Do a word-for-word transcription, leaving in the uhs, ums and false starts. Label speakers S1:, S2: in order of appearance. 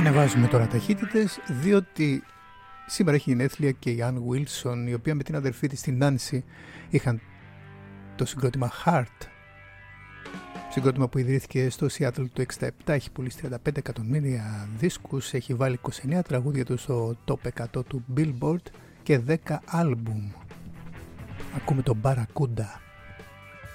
S1: Ανεβάζουμε τώρα ταχύτητες, διότι σήμερα έχει γενέθλια και η Ann Wilson, η οποία με την αδερφή της την Nancy είχαν το συγκρότημα Heart, συγκρότημα που ιδρύθηκε στο Seattle το εξήντα επτά, έχει πουλήσει τριάντα πέντε εκατομμύρια δίσκους, έχει βάλει είκοσι εννέα τραγούδια του στο top εκατό του Billboard και δέκα άλμπουμ. Ακούμε τον Barracuda.